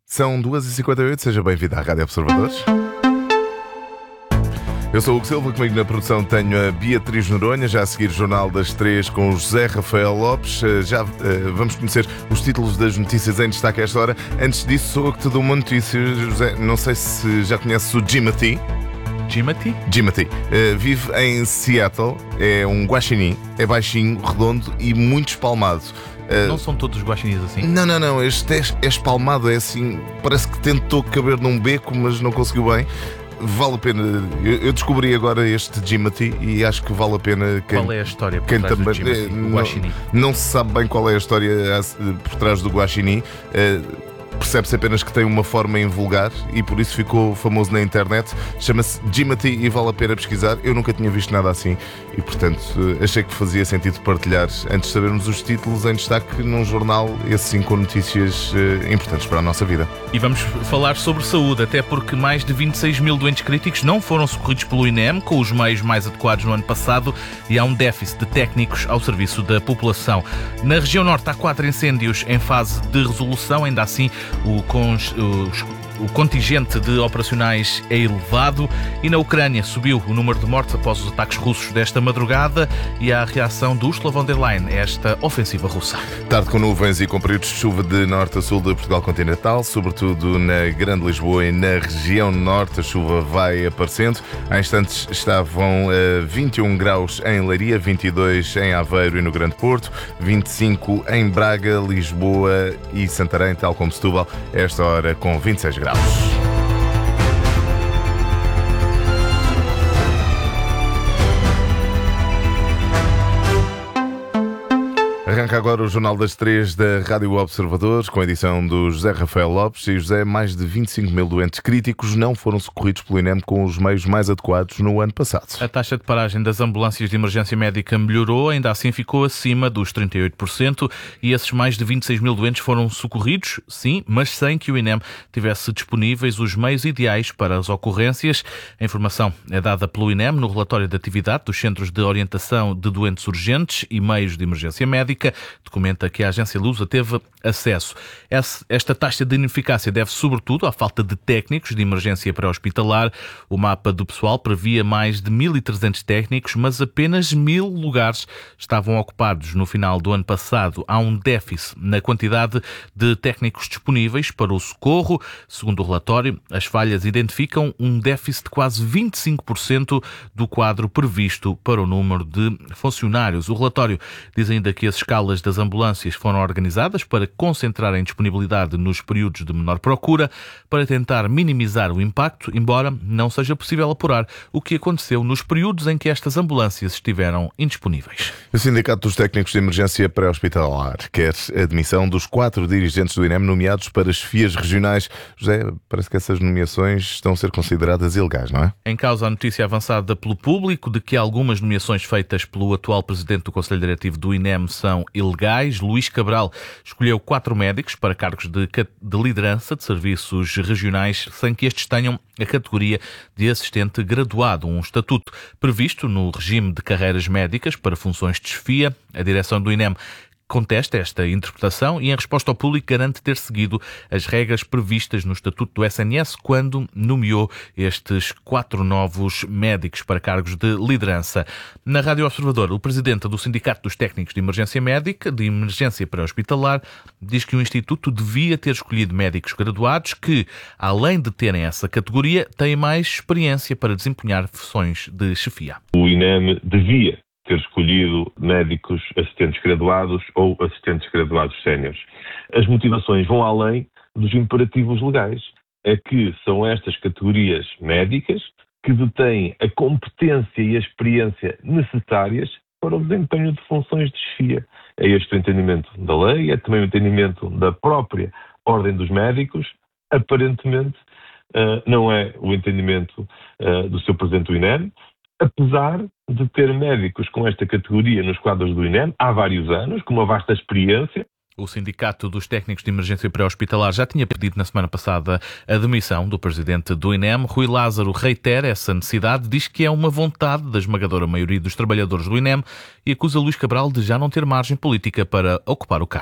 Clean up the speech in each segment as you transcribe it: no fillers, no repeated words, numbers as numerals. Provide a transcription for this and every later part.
São 2h58, seja bem-vindo à Rádio Observadores. Eu sou o Hugo Silva, comigo na produção tenho a Beatriz Noronha, já a seguir Jornal das 3 com o José Rafael Lopes. Já vamos conhecer os títulos das notícias em destaque a esta hora. Antes disso, sou eu que te dou uma notícia, José. Não sei se já conheces o Jimothy. Jimothy. Vive em Seattle, é um guaxinim, é baixinho, redondo e muito espalmado. Não são todos os guaxinins assim? Não, este é espalmado, é assim, parece que tentou caber num beco, mas não conseguiu bem. Vale a pena. Eu descobri agora este Jimothy e acho que vale a pena. Qual é a história por trás do Jimothy, o guaxinim? Não se sabe bem qual é a história por trás do guaxinim. Percebe-se apenas que tem uma forma invulgar e por isso ficou famoso na internet. Chama-se Jimothy e vale a pena pesquisar. Eu nunca tinha visto nada assim e, portanto, achei que fazia sentido partilhar antes de sabermos os títulos em destaque num jornal, esse sim, com notícias importantes para a nossa vida. E vamos falar sobre saúde, até porque mais de 26 mil doentes críticos não foram socorridos pelo INEM com os meios mais adequados no ano passado e há um déficit de técnicos ao serviço da população. Na região norte há 4 incêndios em fase de resolução, ainda assim o contingente de operacionais é elevado e na Ucrânia subiu o número de mortes após os ataques russos desta madrugada e a reação do Ursula von der Leyen a esta ofensiva russa. Tarde com nuvens e com períodos de chuva de norte a sul de Portugal continental, sobretudo na Grande Lisboa e na região norte a chuva vai aparecendo. Há instantes estavam 21 graus em Leiria, 22 em Aveiro e no Grande Porto, 25 em Braga, Lisboa e Santarém, tal como Setúbal, esta hora com 26 graus. Arranca agora o Jornal das 3 da Rádio Observadores, com a edição do José Rafael Lopes. E José, mais de 25 mil doentes críticos não foram socorridos pelo INEM com os meios mais adequados no ano passado. A taxa de paragem das ambulâncias de emergência médica melhorou, ainda assim ficou acima dos 38% e esses mais de 26 mil doentes foram socorridos, sim, mas sem que o INEM tivesse disponíveis os meios ideais para as ocorrências. A informação é dada pelo INEM no relatório de atividade dos Centros de Orientação de Doentes Urgentes e Meios de Emergência Médica, documenta que a agência Lusa teve acesso. Esta taxa de ineficácia deve sobretudo à falta de técnicos de emergência pré-hospitalar. O mapa do pessoal previa mais de 1.300 técnicos, mas apenas 1.000 lugares estavam ocupados no final do ano passado. Há um déficit na quantidade de técnicos disponíveis para o socorro. Segundo o relatório, as falhas identificam um déficit de quase 25% do quadro previsto para o número de funcionários. O relatório diz ainda que as escalas das ambulâncias foram organizadas para concentrarem disponibilidade nos períodos de menor procura, para tentar minimizar o impacto, embora não seja possível apurar o que aconteceu nos períodos em que estas ambulâncias estiveram indisponíveis. O Sindicato dos Técnicos de Emergência Pré-Hospitalar quer a admissão dos 4 dirigentes do INEM nomeados para chefias regionais. José, parece que essas nomeações estão a ser consideradas ilegais, não é? Em causa a notícia avançada pelo público de que algumas nomeações feitas pelo atual presidente do Conselho Diretivo do INEM são ilegais. Luís Cabral escolheu 4 médicos para cargos de liderança de serviços regionais sem que estes tenham a categoria de assistente graduado, um estatuto previsto no regime de carreiras médicas para funções de chefia. A direção do INEM contesta esta interpretação e, em resposta ao público, garante ter seguido as regras previstas no Estatuto do SNS quando nomeou estes 4 novos médicos para cargos de liderança. Na Rádio Observador, o presidente do Sindicato dos Técnicos de Emergência Médica, de Emergência Pré-Hospitalar, diz que o Instituto devia ter escolhido médicos graduados que, além de terem essa categoria, têm mais experiência para desempenhar funções de chefia. O INEM devia ter escolhido médicos assistentes graduados ou assistentes graduados séniores. As motivações vão além dos imperativos legais. É que são estas categorias médicas que detêm a competência e a experiência necessárias para o desempenho de funções de chefia. É este o entendimento da lei, é também o entendimento da própria Ordem dos Médicos. Aparentemente, não é o entendimento do seu presidente do INEM, apesar de ter médicos com esta categoria nos quadros do INEM há vários anos, com uma vasta experiência. O Sindicato dos Técnicos de Emergência Pré-Hospitalar já tinha pedido na semana passada a demissão do presidente do INEM. Rui Lázaro reitera essa necessidade, diz que é uma vontade da esmagadora maioria dos trabalhadores do INEM e acusa Luís Cabral de já não ter margem política para ocupar o cargo.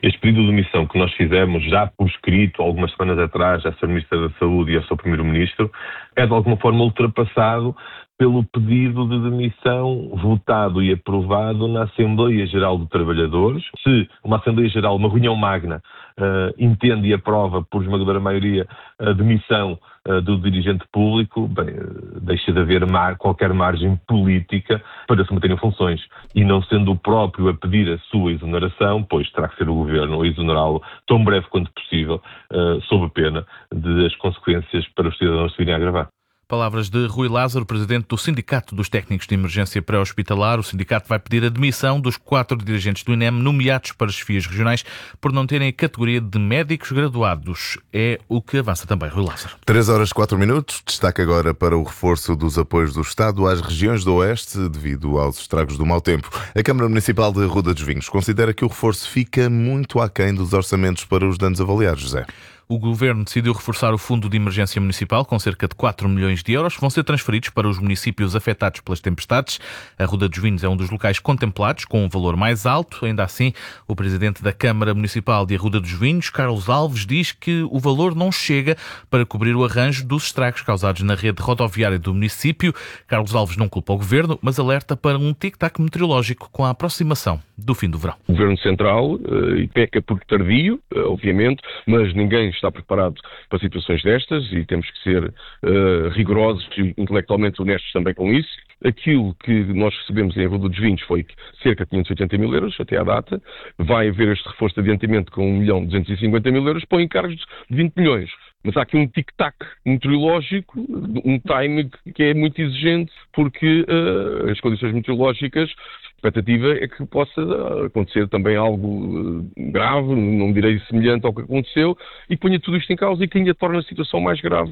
Este pedido de demissão que nós fizemos já por escrito algumas semanas atrás à Sra. Ministra da Saúde e ao Sr. Primeiro-Ministro é de alguma forma ultrapassado pelo pedido de demissão votado e aprovado na Assembleia Geral de Trabalhadores. Se uma Assembleia Geral, uma reunião magna, entende e aprova por esmagadora maioria a demissão do dirigente público, bem, deixa de haver qualquer margem política para se manterem funções. E não sendo o próprio a pedir a sua exoneração, pois terá que ser o Governo a exonerá-lo tão breve quanto possível, sob pena de as consequências para os cidadãos se virem a agravar. Palavras de Rui Lázaro, presidente do Sindicato dos Técnicos de Emergência Pré-Hospitalar. O sindicato vai pedir a demissão dos 4 dirigentes do INEM nomeados para as chefias regionais por não terem a categoria de médicos graduados. É o que avança também Rui Lázaro. 3h04. Destaque agora para o reforço dos apoios do Estado às regiões do Oeste devido aos estragos do mau tempo. A Câmara Municipal de Ruda dos Vinhos considera que o reforço fica muito aquém dos orçamentos para os danos avaliados, José. O Governo decidiu reforçar o Fundo de Emergência Municipal com cerca de 4 milhões de euros que vão ser transferidos para os municípios afetados pelas tempestades. A Ruda dos Vinhos é um dos locais contemplados com um valor mais alto. Ainda assim, o Presidente da Câmara Municipal de Arruda dos Vinhos, Carlos Alves, diz que o valor não chega para cobrir o arranjo dos estragos causados na rede rodoviária do município. Carlos Alves não culpa o Governo, mas alerta para um tic-tac meteorológico com a aproximação do fim do verão. O Governo Central peca por tardio, obviamente, mas ninguém está preparado para situações destas e temos que ser rigorosos e intelectualmente honestos também com isso. Aquilo que nós recebemos em Arruda dos Vinhos foi cerca de 580 mil euros até à data. Vai haver este reforço de adiantamento com 1.250.000 euros para encargos de 20 milhões. Mas há aqui um tic-tac meteorológico, um time que é muito exigente, porque as condições meteorológicas, a expectativa é que possa acontecer também algo grave, não direi semelhante ao que aconteceu, e que ponha tudo isto em causa e que ainda torna a situação mais grave.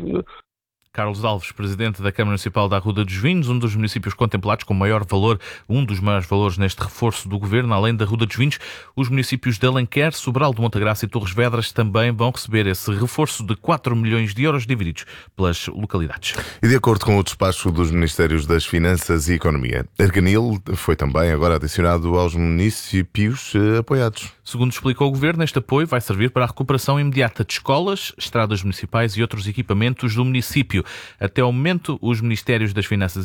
Carlos Alves, presidente da Câmara Municipal da Arruda dos Vinhos, um dos municípios contemplados com maior valor, um dos maiores valores neste reforço do Governo, além da Arruda dos Vinhos, os municípios de Alenquer, Sobral de Montagraça e Torres Vedras também vão receber esse reforço de 4 milhões de euros divididos pelas localidades. E de acordo com o despacho dos Ministérios das Finanças e Economia, Arganil foi também agora adicionado aos municípios apoiados. Segundo explicou o Governo, este apoio vai servir para a recuperação imediata de escolas, estradas municipais e outros equipamentos do município. Até ao momento, os Ministérios das Finanças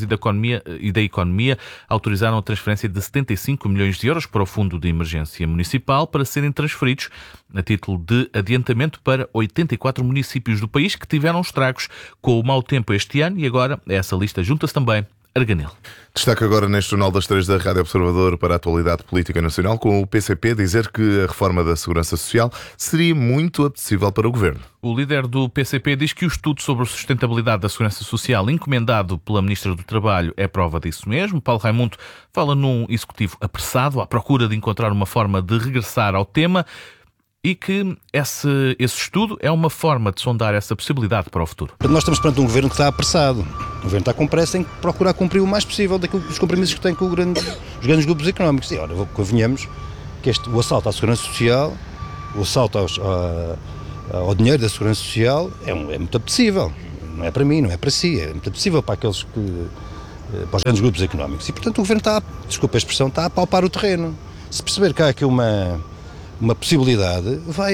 e da Economia autorizaram a transferência de 75 milhões de euros para o Fundo de Emergência Municipal para serem transferidos a título de adiantamento para 84 municípios do país que tiveram estragos com o mau tempo este ano e agora a essa lista junta-se também Arganil. Destaque agora neste Jornal das 3 da Rádio Observador para a atualidade política nacional, com o PCP dizer que a reforma da Segurança Social seria muito apetecível para o Governo. O líder do PCP diz que o estudo sobre a sustentabilidade da Segurança Social encomendado pela Ministra do Trabalho é prova disso mesmo. Paulo Raimundo fala num executivo apressado à procura de encontrar uma forma de regressar ao tema e que esse estudo é uma forma de sondar essa possibilidade para o futuro. Nós estamos perante um Governo que está apressado. O Governo está com pressa em procurar cumprir o mais possível dos compromissos que tem com os grandes grupos económicos. E, ora, convenhamos que o assalto à Segurança Social, o assalto ao dinheiro da Segurança Social é muito apetecível. Não é para mim, não é para si, é muito apetecível para para os grandes grupos económicos. E, portanto, o Governo desculpa a expressão, está a palpar o terreno. Se perceber que há aqui uma possibilidade,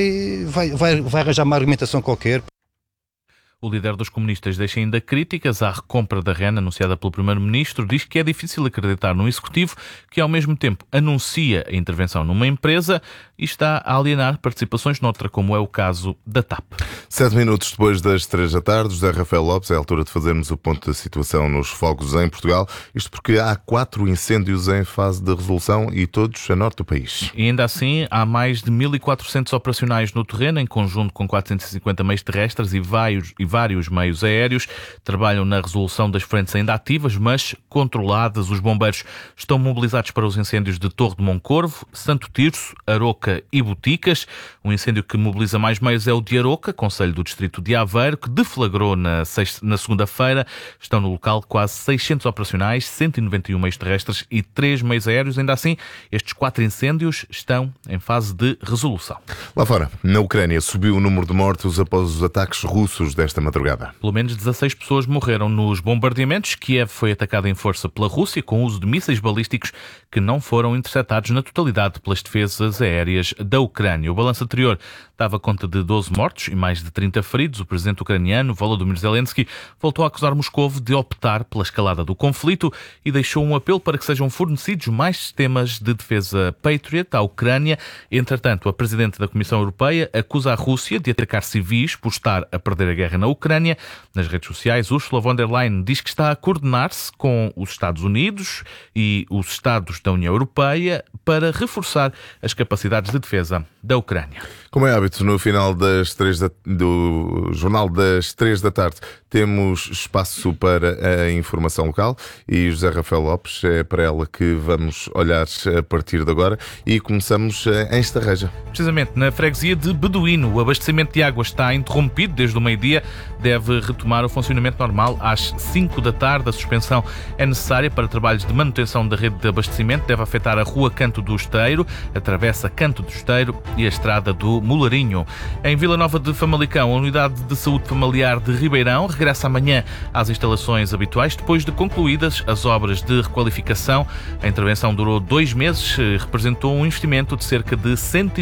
vai arranjar uma argumentação qualquer. O líder dos comunistas deixa ainda críticas à recompra da REN anunciada pelo Primeiro-Ministro. Diz que é difícil acreditar num executivo que ao mesmo tempo anuncia a intervenção numa empresa e está a alienar participações noutra, como é o caso da TAP. 7 minutos depois das 3 da tarde, José Rafael Lopes, é a altura de fazermos o ponto da situação nos fogos em Portugal. Isto porque há 4 incêndios em fase de resolução e todos a norte do país. E ainda assim, há mais de 1.400 operacionais no terreno, em conjunto com 450 meios terrestres e vários meios aéreos. Trabalham na resolução das frentes ainda ativas, mas controladas. Os bombeiros estão mobilizados para os incêndios de Torre de Moncorvo, Santo Tirso, Aroca e Boticas. Um incêndio que mobiliza mais meios é o de Aroca, com 6 Conselho do Distrito de Aveiro, que deflagrou na segunda-feira. Estão no local quase 600 operacionais, 191 meios terrestres e 3 meios aéreos. Ainda assim, estes 4 incêndios estão em fase de resolução. Lá fora, na Ucrânia, subiu o número de mortos após os ataques russos desta madrugada. Pelo menos 16 pessoas morreram nos bombardeamentos. Kiev foi atacada em força pela Rússia com o uso de mísseis balísticos que não foram interceptados na totalidade pelas defesas aéreas da Ucrânia. O balanço anterior dava conta de 12 mortos e mais de 30 feridos. O presidente ucraniano, Volodymyr Zelensky, voltou a acusar Moscou de optar pela escalada do conflito e deixou um apelo para que sejam fornecidos mais sistemas de defesa Patriot à Ucrânia. Entretanto, a presidente da Comissão Europeia acusa a Rússia de atacar civis por estar a perder a guerra na Ucrânia. Nas redes sociais, Ursula von der Leyen diz que está a coordenar-se com os Estados Unidos e os Estados da União Europeia para reforçar as capacidades de defesa da Ucrânia. Como é hábito, no final do Jornal das 3 da tarde, temos espaço para a informação local e José Rafael Lopes, é para ela que vamos olhar a partir de agora e começamos em Estarreja. Precisamente na freguesia de Beduíno, o abastecimento de água está interrompido desde o meio-dia, deve retomar o funcionamento normal às 5 da tarde. A suspensão é necessária para trabalhos de manutenção da rede de abastecimento, deve afetar a rua Canto do Esteiro, a travessa Canto do Esteiro e a estrada do Mularinho. Em Vila Nova de Famalicão, a Unidade de Saúde Familiar de Ribeirão regressa amanhã às instalações habituais, depois de concluídas as obras de requalificação. A intervenção durou 2 meses, representou um investimento de cerca de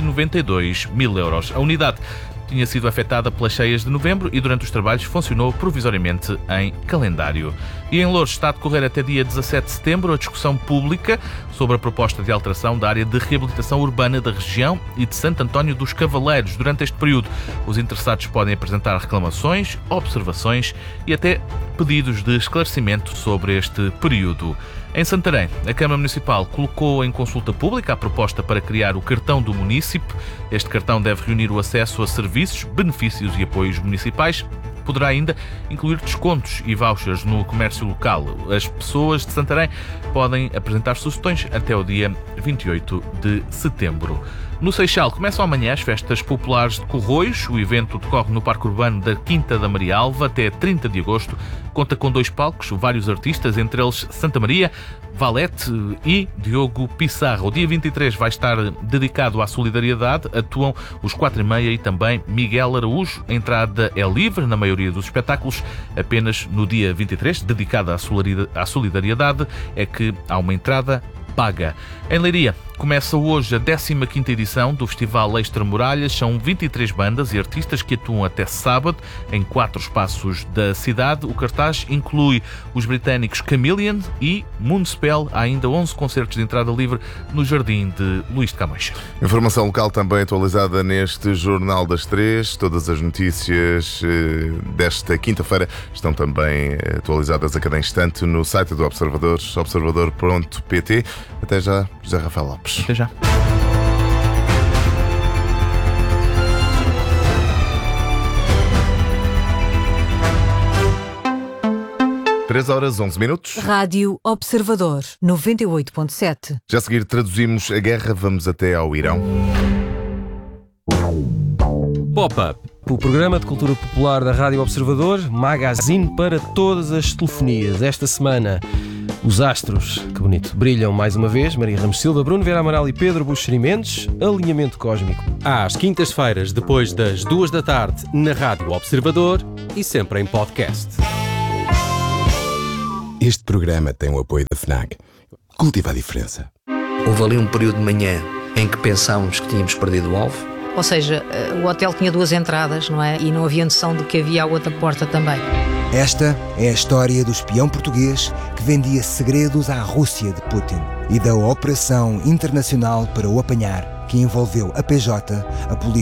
192 mil euros. A unidade tinha sido afetada pelas cheias de novembro e durante os trabalhos funcionou provisoriamente em calendário. E em Loures está a decorrer até dia 17 de setembro a discussão pública sobre a proposta de alteração da área de reabilitação urbana da região e de Santo António dos Cavaleiros. Durante este período, os interessados podem apresentar reclamações, observações e até pedidos de esclarecimento sobre este período. Em Santarém, a Câmara Municipal colocou em consulta pública a proposta para criar o cartão do munícipe. Este cartão deve reunir o acesso a serviços, benefícios e apoios municipais. Poderá ainda incluir descontos e vouchers no comércio local. As pessoas de Santarém podem apresentar sugestões até o dia 28 de setembro. No Seixal começam amanhã as festas populares de Corroios. O evento decorre no Parque Urbano da Quinta da Maria Alva até 30 de agosto. Conta com 2 palcos, vários artistas, entre eles Santa Maria, Valete e Diogo Pissarro. O dia 23 vai estar dedicado à solidariedade. Atuam os 4:30 e também Miguel Araújo. A entrada é livre na maioria dos espetáculos. Apenas no dia 23, dedicado à solidariedade, é que há uma entrada paga. Em Leiria, começa hoje a 15ª edição do Festival Extramuralhas. São 23 bandas e artistas que atuam até sábado em 4 espaços da cidade. O cartaz inclui os britânicos Chameleon e Moonspell. Há ainda 11 concertos de entrada livre no Jardim de Luís de Camões. Informação local também atualizada neste Jornal das 3. Todas as notícias desta quinta-feira estão também atualizadas a cada instante no site do Observador, observador.pt. Até já, José Rafael Lopes. Até já. Três horas, 11 minutos. Rádio Observador, 98.7. Já a seguir traduzimos a guerra, vamos até ao Irão. Pop-up, o programa de cultura popular da Rádio Observador, magazine para todas as telefonias. Esta semana, os astros, que bonito, brilham mais uma vez. Maria Ramos Silva, Bruno Vera Amaral e Pedro Buxeri Mendes. Alinhamento cósmico. Às quintas-feiras, depois das 2 da tarde, na Rádio Observador e sempre em podcast. Este programa tem o apoio da FNAC. Cultiva a diferença. Houve ali um período de manhã em que pensámos que tínhamos perdido o alvo. Ou seja, o hotel tinha 2 entradas, não é? E não havia noção de que havia a outra porta também. Esta é a história do espião português que vendia segredos à Rússia de Putin e da operação internacional para o apanhar, que envolveu a PJ, a polícia